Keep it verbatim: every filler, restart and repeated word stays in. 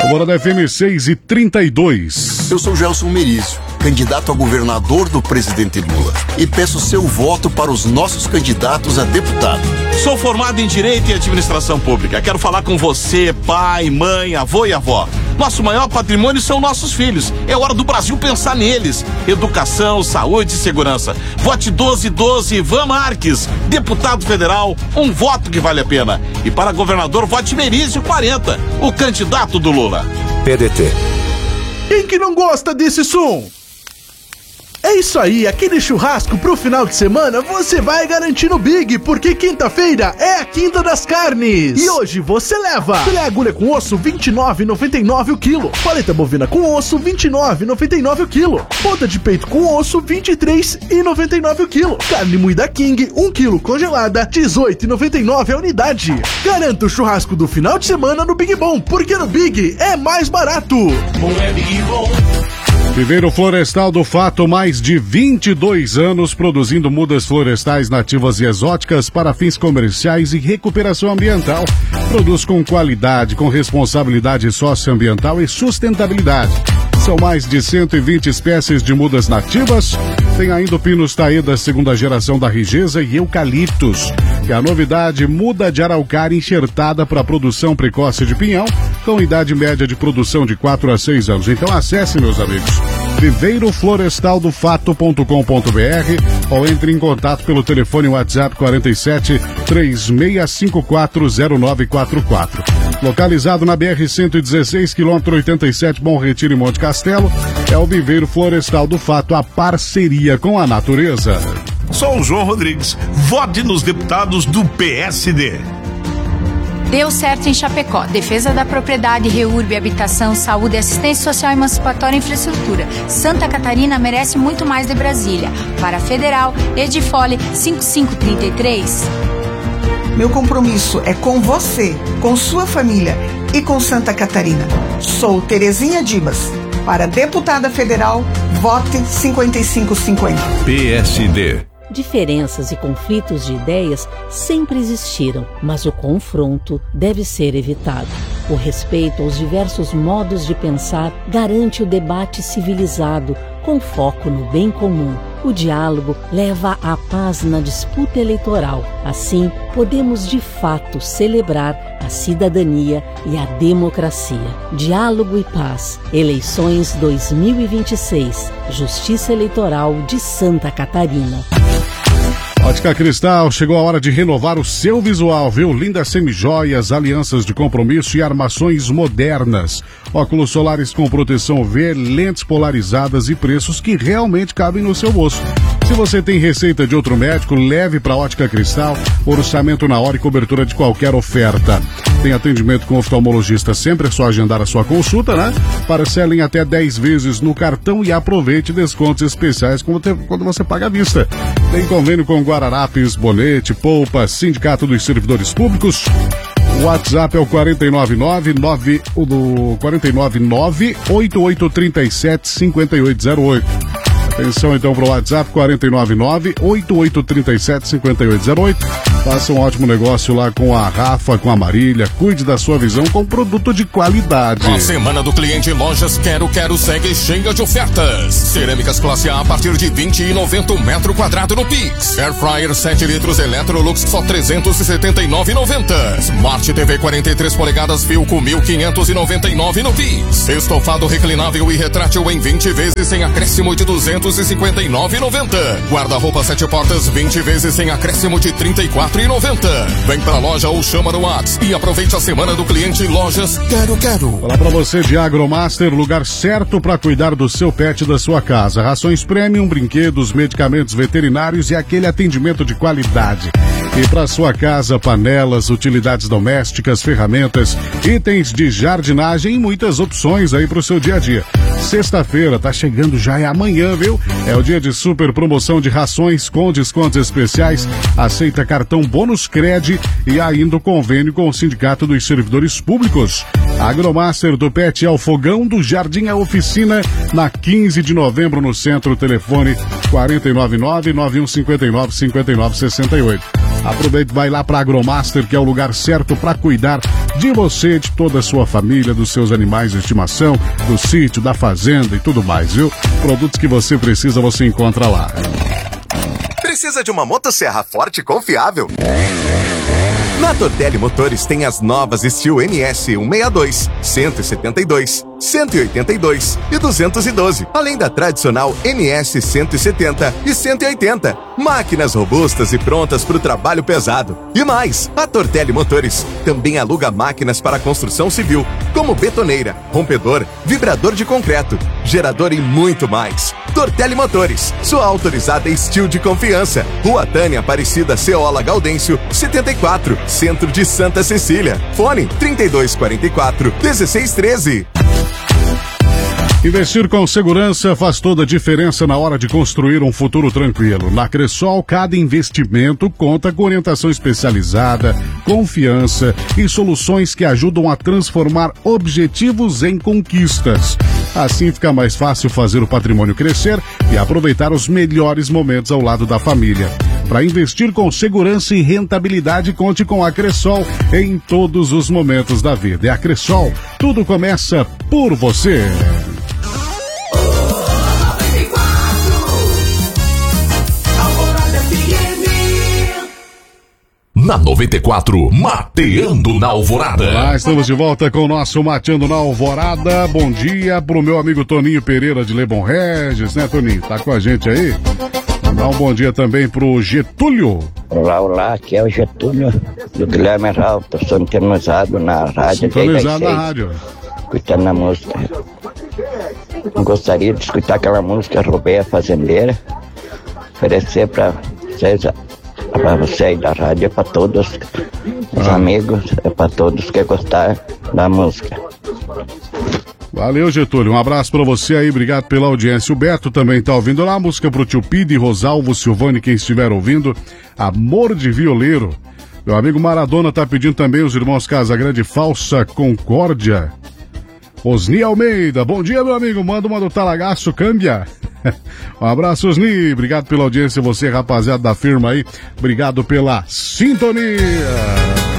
Morada F M seis e trinta e dois. Eu sou Gelson Merizio, candidato a governador do presidente Lula, e peço seu voto para os nossos candidatos a deputado. Sou formado em Direito e Administração Pública. Quero falar com você, pai, mãe, avô e avó. Nosso maior patrimônio são nossos filhos. É hora do Brasil pensar neles. Educação, saúde e segurança. Vote doze doze, Ivan Marques. Deputado federal, um voto que vale a pena. E para governador, vote Merizio quarenta, o candidato do Lula. P D T. Quem que não gosta desse som? É isso aí, aquele churrasco pro final de semana você vai garantir no Big, porque quinta-feira é a quinta das carnes. E hoje você leva filé agulha com osso vinte e nove reais e noventa e nove centavos o quilo, paleta bovina com osso vinte e nove reais e noventa e nove centavos o quilo, ponta de peito com osso vinte e três reais e noventa e nove centavos o quilo, carne moída King um quilo congelada dezoito reais e noventa e nove centavos a unidade. Garanta o churrasco do final de semana no Big Bom, porque no Big é mais barato. Bom é Big Bom. Viveiro Florestal do Fato, mais de vinte e dois anos produzindo mudas florestais nativas e exóticas para fins comerciais e recuperação ambiental. Produz com qualidade, com responsabilidade socioambiental e sustentabilidade. São mais de cento e vinte espécies de mudas nativas. Tem ainda o Pinus Taeda, segunda geração da Rigesa, e eucaliptus. E a novidade, muda de araucária enxertada para produção precoce de pinhão, com idade média de produção de quatro a seis anos. Então acesse, meus amigos, viveiro florestal do fato ponto com ponto b r ou entre em contato pelo telefone WhatsApp quarenta e sete, três seis cinco quatro, zero nove quatro quatro. Localizado na B R cento e dezesseis, quilômetro oitenta e sete, Bom Retiro e Monte Castelo, é o Viveiro Florestal do Fato, a parceria com a natureza. Sou o João Rodrigues. Vote nos deputados do P S D. Deu certo em Chapecó. Defesa da propriedade, reúrbe, habitação, saúde, assistência social, emancipatória e infraestrutura. Santa Catarina merece muito mais de Brasília. Para a Federal, Edifole cinco cinco três três. Meu compromisso é com você, com sua família e com Santa Catarina. Sou Terezinha Dibas. Para deputada federal, vote cinquenta e cinco cinquenta. P S D. Diferenças e conflitos de ideias sempre existiram, mas o confronto deve ser evitado. O respeito aos diversos modos de pensar garante o debate civilizado, com foco no bem comum. O diálogo leva à paz na disputa eleitoral. Assim, podemos de fato celebrar a cidadania e a democracia. Diálogo e paz. Eleições dois mil e vinte e seis. Justiça Eleitoral de Santa Catarina. Ótica Cristal, chegou a hora de renovar o seu visual, viu? Lindas semijoias, alianças de compromisso e armações modernas. Óculos solares com proteção V, lentes polarizadas e preços que realmente cabem no seu bolso. Se você tem receita de outro médico, leve para Ótica Cristal, orçamento na hora e cobertura de qualquer oferta. Tem atendimento com oftalmologista, sempre é só agendar a sua consulta, né? Parcelem até dez vezes no cartão e aproveite descontos especiais quando você paga à vista. Tem convênio com Guararapes, Bonete, Poupa, Sindicato dos Servidores Públicos. O WhatsApp é o quatro nove nove, nove, o do quatro nove nove, oito oito três sete, cinco oito zero oito. Atenção então para o WhatsApp quatro nove nove, oito oito três sete, cinco oito zero oito. Faça um ótimo negócio lá com a Rafa, com a Marília. Cuide da sua visão com produto de qualidade. A semana do cliente em Lojas Quero Quero segue cheia de ofertas. Cerâmicas classe A a partir de vinte e noventa metro quadrado no Pix. Air Fryer sete litros Electrolux só trezentos e setenta e nove reais e noventa centavos. Smart T V quarenta e três polegadas Philco mil quinhentos e noventa e nove reais no Pix. Estofado reclinável e retrátil em vinte vezes sem acréscimo de duzentos e cinquenta e nove reais e noventa centavos. Guarda-roupa sete portas vinte vezes sem acréscimo de trinta e quatro reais e noventa centavos. Vem pra loja ou chama no WhatsApp e aproveite a semana do cliente em Lojas Quero Quero. Falar pra você de Agromaster, lugar certo para cuidar do seu pet e da sua casa. Rações premium, brinquedos, medicamentos veterinários e aquele atendimento de qualidade. E para sua casa, panelas, utilidades domésticas, ferramentas, itens de jardinagem e muitas opções aí pro seu dia a dia. Sexta-feira, tá chegando já, é amanhã, viu? É o dia de super promoção de rações com descontos especiais. Aceita cartão Bônus Cred e ainda o convênio com o Sindicato dos Servidores Públicos. Agromaster do Pet ao Fogão, do Jardim à Oficina, na quinze de novembro no centro. Telefone quatro nove nove, nove um cinco nove, cinco nove seis oito. Aproveite, vai lá para Agromaster, que é o lugar certo para cuidar de você, de toda a sua família, dos seus animais de estimação, do sítio, da fazenda e tudo mais, viu? Produtos que você precisa, você encontra lá. Precisa de uma motosserra forte e confiável? Na Tortelli Motores tem as novas Steel N S cento e sessenta e dois, cento e setenta e dois, cento e oitenta e dois e duzentos e doze, além da tradicional N S cento e setenta e cento e oitenta. Máquinas robustas e prontas para o trabalho pesado. E mais, a Tortelli Motores também aluga máquinas para construção civil, como betoneira, rompedor, vibrador de concreto, gerador e muito mais. Tortelli Motores, sua autorizada Steel de confiança. Rua Tânia Aparecida Ceola Gaudêncio, setenta e quatro, Centro de Santa Cecília. Fone trinta e dois quarenta e quatro, dezesseis treze. Investir com segurança faz toda a diferença na hora de construir um futuro tranquilo. Na Cressol, cada investimento conta com orientação especializada, confiança e soluções que ajudam a transformar objetivos em conquistas. Assim fica mais fácil fazer o patrimônio crescer e aproveitar os melhores momentos ao lado da família. Para investir com segurança e rentabilidade, conte com a Cressol em todos os momentos da vida. É a Cressol, tudo começa por você. Na noventa e quatro, Mateando na Alvorada. Olá, estamos de volta com o nosso Mateando na Alvorada. Bom dia pro meu amigo Toninho Pereira de Lebon Regis, né, Toninho? Tá com a gente aí? Dá um bom dia também pro Getúlio. Olá, olá, aqui é o Getúlio do Guilherme Ralph. Estou sintonizado na rádio. Sintonizado na rádio. Escutando a música. Eu gostaria de escutar aquela música Roubei a Fazendeira. Oferecer para vocês, para você aí da rádio, é para todos os ah. amigos, é para todos que gostar da música. Valeu, Getúlio. Um abraço pra você aí, obrigado pela audiência. O Beto também tá ouvindo lá a música pro tio Pide, Rosalvo, Silvane, quem estiver ouvindo. Amor de Violeiro. Meu amigo Maradona tá pedindo também os irmãos Casagrande, Falsa Concórdia. Osni Almeida, bom dia, meu amigo. Manda uma do Talagaço, câmbia. Um abraço, Osni. Obrigado pela audiência, você, rapaziada da firma aí. Obrigado pela sintonia.